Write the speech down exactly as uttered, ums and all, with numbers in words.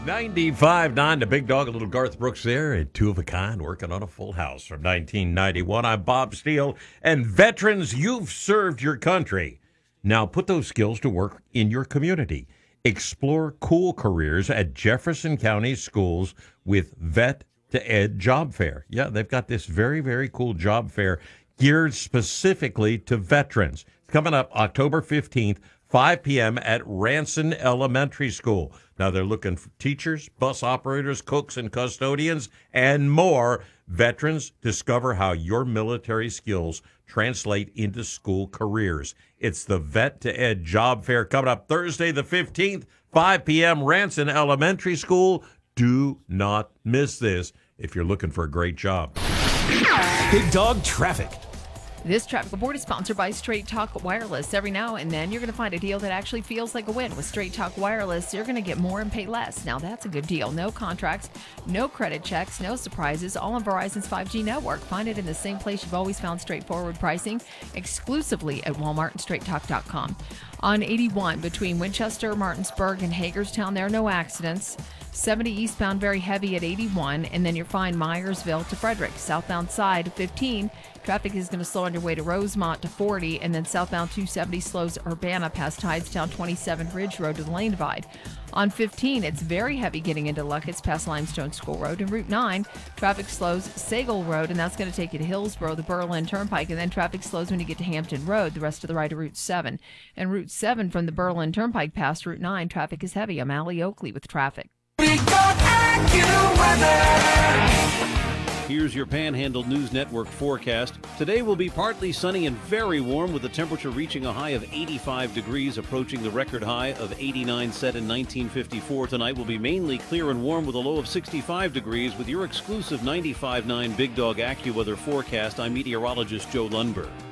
ninety-five nine, the big dog, a little Garth Brooks there, and two of a kind, working on a full house from nineteen ninety-one. I'm Bob Steele, and veterans, you've served your country. Now put those skills to work in your community. Explore cool careers at Jefferson County Schools with Vet to Ed Job Fair. Yeah, they've got this very, very cool job fair geared specifically to veterans. It's coming up October fifteenth, five p.m. at Ranson Elementary School. Now, they're looking for teachers, bus operators, cooks, and custodians, and more. Veterans, discover how your military skills translate into school careers. It's the Vet to Ed Job Fair coming up Thursday the fifteenth, five p.m., Ranson Elementary School. Do not miss this if you're looking for a great job. Big Dog Traffic. This traffic report is sponsored by Straight Talk Wireless. Every now and then, you're going to find a deal that actually feels like a win. With Straight Talk Wireless, you're going to get more and pay less. Now, that's a good deal. No contracts, no credit checks, no surprises, all on Verizon's five G network. Find it in the same place you've always found straightforward pricing, exclusively at Walmart and straight talk dot com. On eighty-one, between Winchester, Martinsburg, and Hagerstown, there are no accidents. seventy eastbound, very heavy at eighty-one, and then you're fine Myersville to Frederick. Southbound side, fifteen. Traffic is going to slow on your way to Rosemont to forty, and then southbound two seventy slows Urbana past Tidestown twenty-seven Ridge Road to the lane divide. On fifteen, it's very heavy getting into Luckett's past Limestone School Road. And Route nine, traffic slows Sagal Road, and that's going to take you to Hillsborough, the Berlin Turnpike, and then traffic slows when you get to Hampton Road, the rest of the ride to Route seven. And Route seven from the Berlin Turnpike past Route nine, traffic is heavy. I'm Allie Oakley with traffic. Big Dog AccuWeather. Here's your Panhandle News Network forecast. Today will be partly sunny and very warm, with the temperature reaching a high of eighty-five degrees, approaching the record high of eighty-nine set in nineteen fifty-four. Tonight will be mainly clear and warm with a low of sixty-five degrees. With your exclusive ninety-five point nine Big Dog AccuWeather forecast, I'm meteorologist Joe Lundberg.